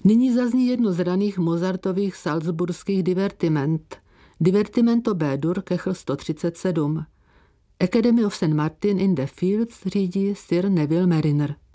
Nyní zazní jedno z raných Mozartových salzburských divertiment. Divertimento B-dur Kechl 137. Academy of St. Martin in the Fields řídí Sir Neville Mariner.